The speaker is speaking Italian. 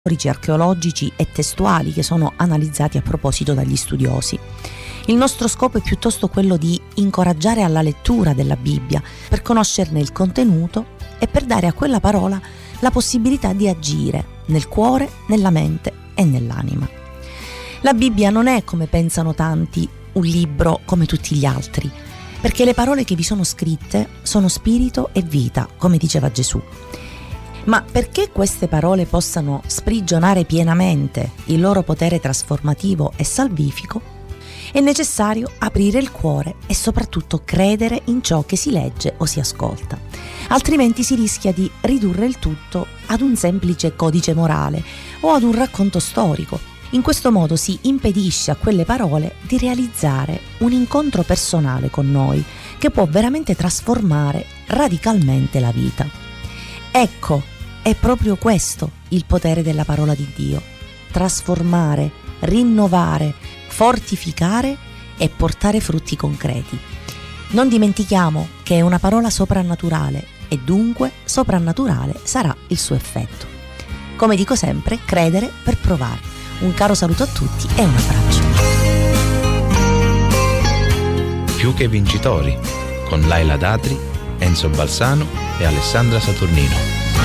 storici, archeologici e testuali che sono analizzati a proposito dagli studiosi. Il nostro scopo è piuttosto quello di incoraggiare alla lettura della Bibbia per conoscerne il contenuto e per dare a quella parola la possibilità di agire nel cuore, nella mente e nell'anima. La Bibbia non è, come pensano tanti, un libro come tutti gli altri, perché le parole che vi sono scritte sono spirito e vita, come diceva Gesù. Ma perché queste parole possano sprigionare pienamente il loro potere trasformativo e salvifico, è necessario aprire il cuore e soprattutto credere in ciò che si legge o si ascolta. Altrimenti si rischia di ridurre il tutto ad un semplice codice morale o ad un racconto storico. In questo modo si impedisce a quelle parole di realizzare un incontro personale con noi che può veramente trasformare radicalmente la vita. Ecco, è proprio questo il potere della parola di Dio: trasformare, rinnovare, fortificare e portare frutti concreti. Non dimentichiamo che è una parola soprannaturale e dunque soprannaturale sarà il suo effetto. Come dico sempre, credere per provare. Un caro saluto a tutti e un abbraccio. Più che vincitori, con Laila Datri, Enzo Balsano e Alessandra Saturnino.